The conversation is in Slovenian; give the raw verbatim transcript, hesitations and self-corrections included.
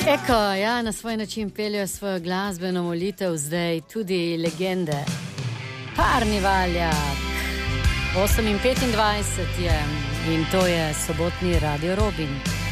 Eko, ja, na svoj način peljejo svojo glasbeno molitev zdaj tudi legende. Parni valjak, osem in petindvajset je in to je sobotni Radio Robin.